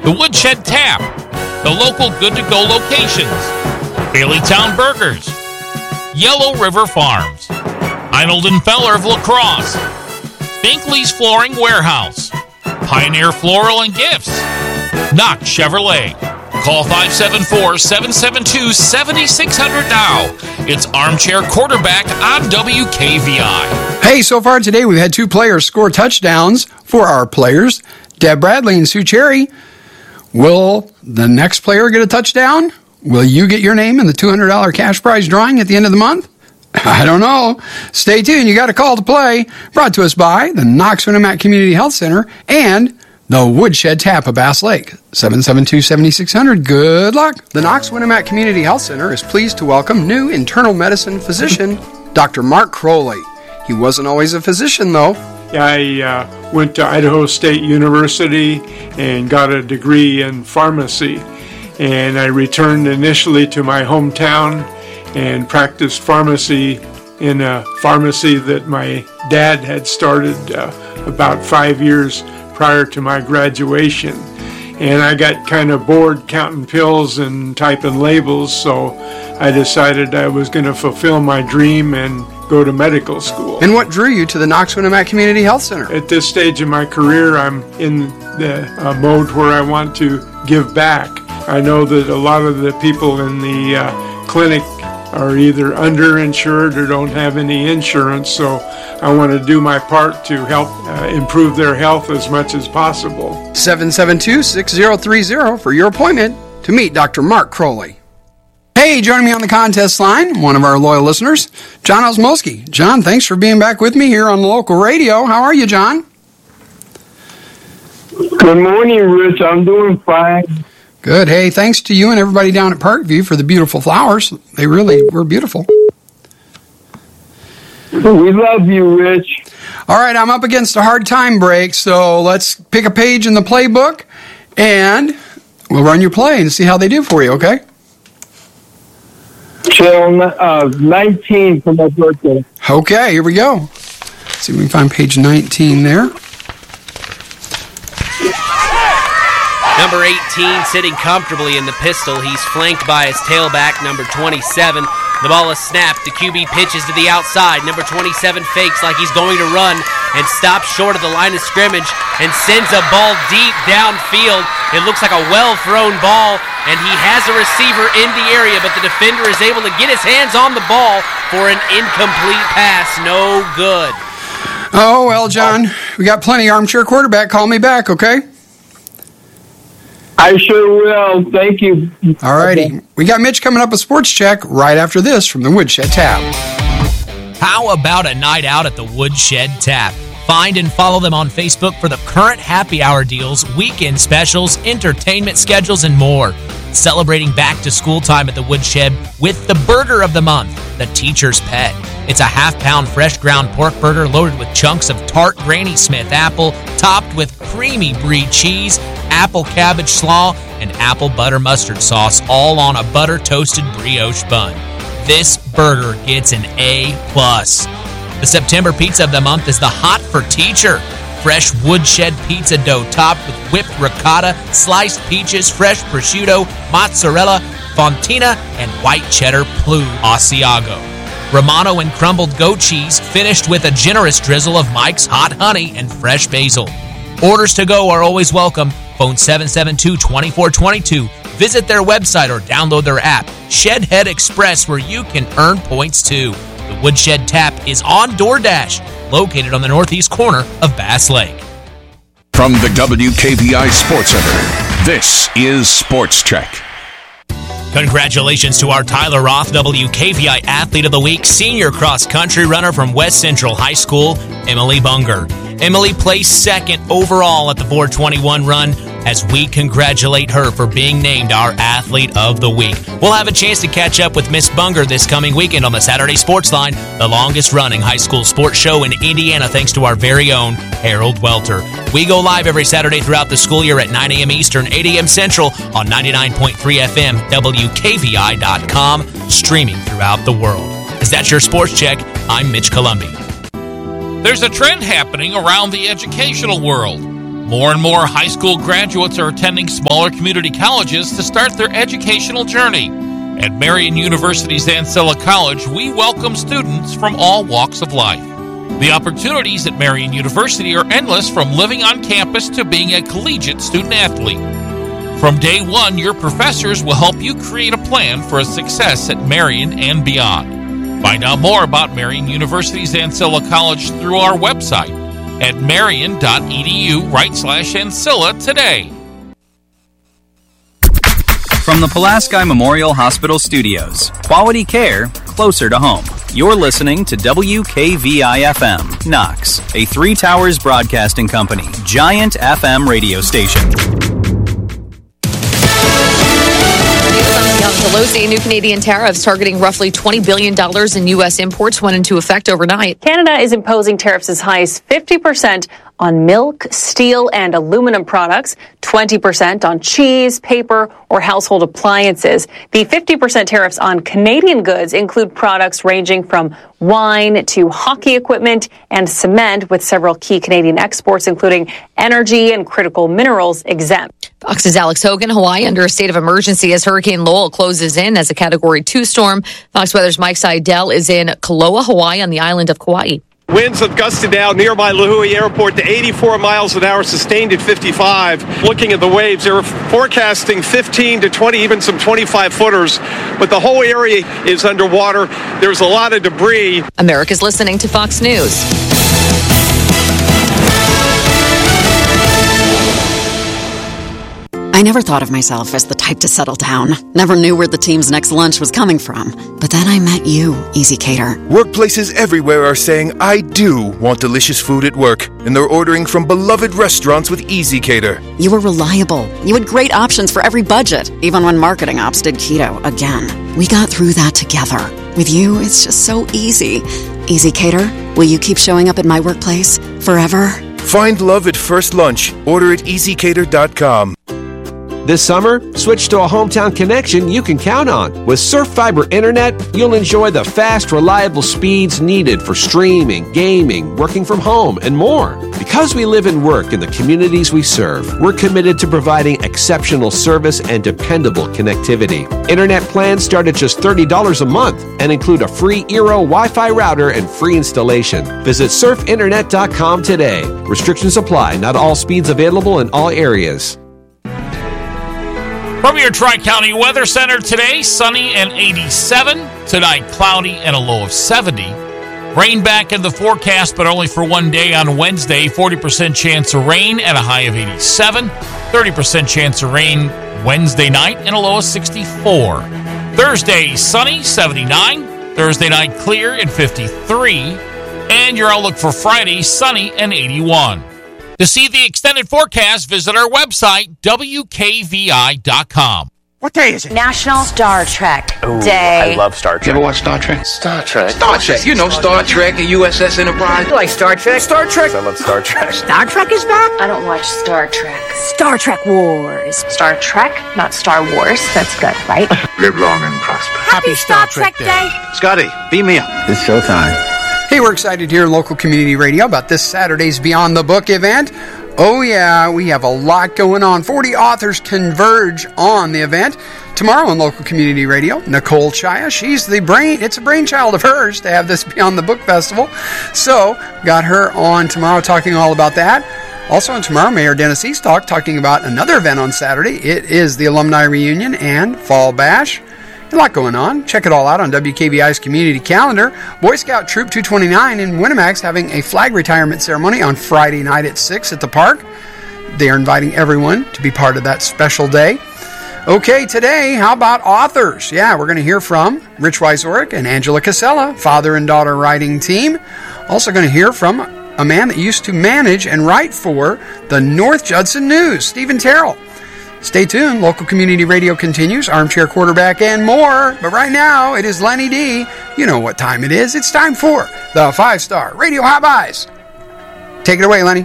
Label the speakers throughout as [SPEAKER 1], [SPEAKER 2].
[SPEAKER 1] the Woodshed Tap, the local good-to-go locations, Baileytown Burgers, Yellow River Farms, Arnold & Feller of La Crosse, Binkley's Flooring Warehouse, Pioneer Floral and Gifts, Knox Chevrolet. Call 574-772-7600 now. It's Armchair Quarterback on WKVI.
[SPEAKER 2] Hey, so far today we've had 2 players score touchdowns for our players, Deb Bradley and Sue Cherry. Will the next player get a touchdown? Will you get your name in the $200 cash prize drawing at the end of the month? I don't know. Stay tuned. You got a call to play. Brought to us by the Knox Winamac Community Health Center and the Woodshed Tap of Bass Lake. 772-7600. Good luck. The Knox Winamac Community Health Center is pleased to welcome new internal medicine physician, Dr. Mark Crowley. He wasn't always a physician, though.
[SPEAKER 3] I went to Idaho State University and got a degree in pharmacy. And I returned initially to my hometown and practiced pharmacy in a pharmacy that my dad had started about 5 years prior to my graduation. And I got kind of bored counting pills and typing labels, so I decided I was going to fulfill my dream and go to medical school.
[SPEAKER 2] And what drew you to the Knox Winamac Community Health Center?
[SPEAKER 3] At this stage of my career, I'm in the mode where I want to give back. I know that a lot of the people in the clinic are either underinsured or don't have any insurance, so I want to do my part to help improve their health as much as possible.
[SPEAKER 2] 772-6030 for your appointment to meet Dr. Mark Crowley. Hey, joining me on the contest line, one of our loyal listeners, John Osmowski. John, thanks for being back with me here on the local radio. How are you, John?
[SPEAKER 4] Good morning, Rich. I'm doing fine.
[SPEAKER 2] Good. Hey, thanks to you and everybody down at Parkview for the beautiful flowers. They really were beautiful.
[SPEAKER 4] We love you, Rich.
[SPEAKER 2] All right, I'm up against a hard time break, so let's pick a page in the playbook, and we'll run your play and see how they do for you, okay?
[SPEAKER 4] Channel 19 for my birthday.
[SPEAKER 2] Okay, here we go. Let's see if we can find page 19 there.
[SPEAKER 5] Number 18 sitting comfortably in the pistol. He's flanked by his tailback, number 27. The ball is snapped. The QB pitches to the outside. Number 27 fakes like he's going to run and stops short of the line of scrimmage and sends a ball deep downfield. It looks like a well-thrown ball, and he has a receiver in the area, but the defender is able to get his hands on the ball for an incomplete pass. No good.
[SPEAKER 2] Oh, well, John, we got plenty. Armchair Quarterback, call me back, okay?
[SPEAKER 4] I sure will. Thank you.
[SPEAKER 2] All righty. We got Mitch coming up with Sports Check right after this from the Woodshed Tap.
[SPEAKER 1] How about a night out at the Woodshed Tap? Find and follow them on Facebook for the current happy hour deals, weekend specials, entertainment schedules, and more. Celebrating back-to-school time at the Woodshed with the burger of the month, the Teacher's Pet. It's a half-pound fresh ground pork burger loaded with chunks of tart Granny Smith apple, topped with creamy brie cheese, apple cabbage slaw, and apple butter mustard sauce, all on a butter-toasted brioche bun. This burger gets an A+. The September pizza of the month is the Hot for Teacher. Fresh Woodshed pizza dough topped with whipped ricotta, sliced peaches, fresh prosciutto, mozzarella, fontina, and white cheddar plume Asiago. Romano and crumbled goat cheese finished with a generous drizzle of Mike's hot honey and fresh basil. Orders to go are always welcome. Phone 772-2422. Visit their website or download their app, Shedhead Express, where you can earn points too. The Woodshed Tap is on DoorDash, located on the northeast corner of Bass Lake.
[SPEAKER 6] From the WKVI Sports Center, this is Sports Check.
[SPEAKER 1] Congratulations to our Tyler Roth, WKVI Athlete of the Week, senior cross-country runner from West Central High School, Emily Bunger. Emily placed second overall at the 421 run as we congratulate her for being named our Athlete of the Week. We'll have a chance to catch up with Miss Bunger this coming weekend on the Saturday Sports Line, the longest-running high school sports show in Indiana, thanks to our very own Harold Welter. We go live every Saturday throughout the school year at 9 a.m. Eastern, 8 a.m. Central on 99.3 FM, WKVI.com, streaming throughout the world. Is that your Sports Check? I'm Mitch Columbi. There's a trend happening around the educational world.
[SPEAKER 7] More and more high school graduates are attending smaller community colleges to start their educational journey. At Marian University's Ancilla College, we welcome students from all walks of life. The opportunities at Marian University are endless, from living on campus to being a collegiate student-athlete. From day one, your professors will help you create a plan for a success at Marian and beyond. Find out more about Marian University's Ancilla College through our website at marian.edu/Ancilla today.
[SPEAKER 8] From the Pulaski Memorial Hospital Studios, quality care closer to home. You're listening to WKVI-FM, Knox, a Three Towers Broadcasting Company, giant FM radio station.
[SPEAKER 9] Pelosi, new Canadian tariffs targeting roughly $20 billion in U.S. imports went into effect overnight.
[SPEAKER 10] Canada is imposing tariffs as high as 50% on milk, steel, and aluminum products, 20% on cheese, paper, or household appliances. The 50% tariffs on Canadian goods include products ranging from wine to hockey equipment and cement, with several key Canadian exports, including energy and critical minerals, exempt.
[SPEAKER 9] Fox's Alex Hogan. Hawaii under a state of emergency as Hurricane Lowell closes in as a Category 2 storm. Fox Weather's Mike Seidel is in Kaloa, Hawaii, on the island of Kauai.
[SPEAKER 11] Winds have gusted now nearby Lahui Airport to 84 miles an hour, sustained at 55. Looking at the waves, they're forecasting 15 to 20, even some 25-footers. But the whole area is underwater. There's a lot of debris.
[SPEAKER 9] America's listening to Fox News.
[SPEAKER 12] I never thought of myself as the type to settle down. Never knew where the team's next lunch was coming from. But then I met you, Easy Cater.
[SPEAKER 13] Workplaces everywhere are saying, I do want delicious food at work. And they're ordering from beloved restaurants with Easy Cater.
[SPEAKER 12] You were reliable. You had great options for every budget, even when marketing ops did keto again. We got through that together. With you, it's just so easy. Easy Cater, will you keep showing up at my workplace forever?
[SPEAKER 13] Find love at first lunch. Order at easycater.com.
[SPEAKER 14] This summer, switch to a hometown connection you can count on. With Surf Fiber Internet, you'll enjoy the fast, reliable speeds needed for streaming, gaming, working from home, and more. Because we live and work in the communities we serve, we're committed to providing exceptional service and dependable connectivity. Internet plans start at just $30 a month and include a free Eero Wi-Fi router and free installation. Visit surfinternet.com today. Restrictions apply. Not all speeds available in all areas.
[SPEAKER 7] From your Tri-County Weather Center today, sunny and 87. Tonight, cloudy and a low of 70. Rain back in the forecast, but only for one day on Wednesday. 40% chance of rain and a high of 87. 30% chance of rain Wednesday night and a low of 64. Thursday, sunny, 79. Thursday night, clear and 53. And your outlook for Friday, sunny and 81. To see the extended forecast, visit our website, WKVI.com.
[SPEAKER 15] What day is it?
[SPEAKER 16] National Star Trek Day.
[SPEAKER 15] I love Star Trek.
[SPEAKER 17] You ever watch Star Trek?
[SPEAKER 15] Star Trek.
[SPEAKER 17] Star Trek. You know Star Trek and USS Enterprise.
[SPEAKER 15] You like Star Trek? Star Trek. I love Star Trek.
[SPEAKER 16] Star Trek is back? I don't watch Star Trek. Star Trek Wars. Star Trek, not Star Wars. That's good, right?
[SPEAKER 17] Live long and prosper.
[SPEAKER 16] Happy Star Trek Day.
[SPEAKER 17] Scotty, beam me up. It's showtime.
[SPEAKER 2] Hey, we're excited here in local community radio about this Saturday's Beyond the Book event. Oh yeah, we have a lot going on. 40 authors converge on the event. Tomorrow on local community radio, Nicole Chaya, it's a brainchild of hers to have this Beyond the Book Festival. So, got her on tomorrow talking all about that. Also on tomorrow, Mayor Dennis Eastalk talking about another event on Saturday. It is the Alumni Reunion and Fall Bash. A lot going on. Check it all out on WKBI's community calendar. Boy Scout Troop 229 in Winnemax having a flag retirement ceremony on Friday night at 6 at the park. They are inviting everyone to be part of that special day. Okay, today, how about authors? Yeah, we're going to hear from Rich Wyzorek and Angela Casella, father and daughter writing team. Also going to hear from a man that used to manage and write for the North Judson News, Stephen Terrell. Stay tuned. Local community radio continues, armchair quarterback, and more. But right now, it is Lenny D. You know what time it is. It's time for the 5-Star Radio Hot Buys. Take it away, Lenny.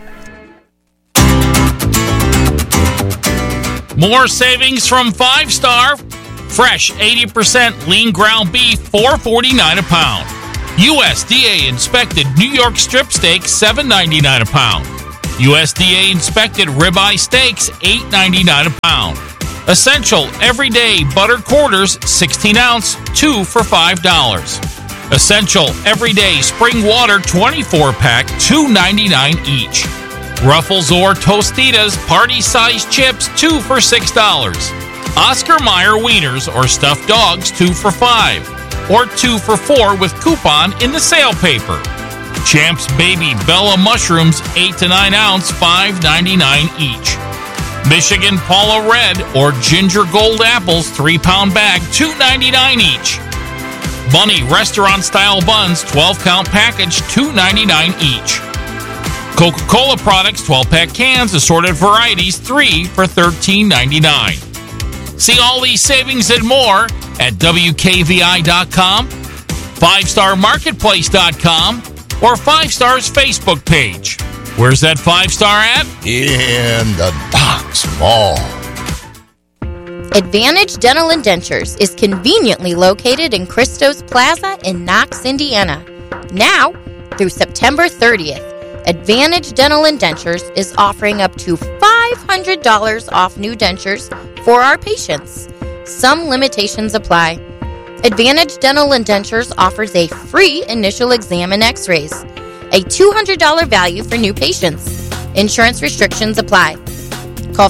[SPEAKER 7] More savings from 5-Star. Fresh 80% lean ground beef, $4.49 a pound. USDA inspected New York strip steak, $7.99 a pound. USDA inspected ribeye steaks, $8.99 a pound. Essential everyday butter quarters, 16 ounce, 2 for $5. Essential everyday spring water 24 pack, $2.99 each. Ruffles or Tostitas party size chips, 2 for $6. Oscar Mayer wieners or stuffed dogs, 2 for $5, or 2 for $4 with coupon in the sale paper. Champs Baby Bella mushrooms, 8 to 9 ounce, $5.99 each. Michigan Paula Red or Ginger Gold apples, 3-pound bag, $2.99 each. Bunny restaurant-style buns, 12-count package, $2.99 each. Coca-Cola products, 12-pack cans, assorted varieties, 3 for $13.99. See all these savings and more at WKVI.com, 5starmarketplace.com, or 5Star's Facebook page. Where's that 5-Star at?
[SPEAKER 18] In the Knox Mall.
[SPEAKER 19] Advantage Dental and Dentures is conveniently located in Christos Plaza in Knox, Indiana. Now, through September 30th, Advantage Dental and Dentures is offering up to $500 off new dentures for our patients. Some limitations apply. Advantage Dental and Dentures offers a free initial exam and x-rays, a $200 value for new patients. Insurance restrictions apply. Call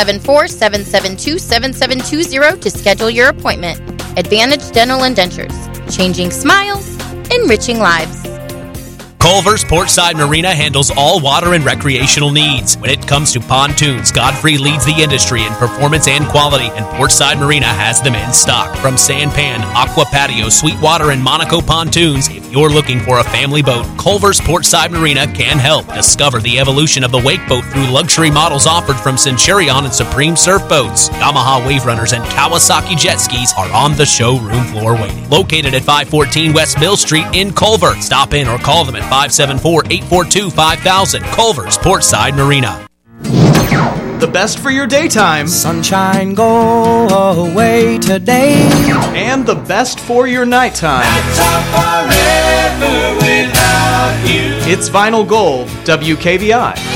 [SPEAKER 19] 574-772-7720 to schedule your appointment. Advantage Dental and Dentures, changing smiles, enriching lives.
[SPEAKER 1] Culver's Portside Marina handles all water and recreational needs. When it comes to pontoons, Godfrey leads the industry in performance and quality, and Portside Marina has them in stock. From Sanpan, Aqua Patio, Sweetwater, and Monaco pontoons, if you're looking for a family boat, Culver's Portside Marina can help. Discover the evolution of the wake boat through luxury models offered from Centurion and Supreme Surf Boats. Yamaha Wave Runners and Kawasaki jet skis are on the showroom floor waiting. Located at 514 West Mill Street in Culver. Stop in or call them at 574-842-5000. Culver's Portside Marina.
[SPEAKER 20] The best for your daytime.
[SPEAKER 21] Sunshine, go away today.
[SPEAKER 20] And the best for your nighttime.
[SPEAKER 21] Forever without you.
[SPEAKER 20] It's Vinyl Gold, WKVI.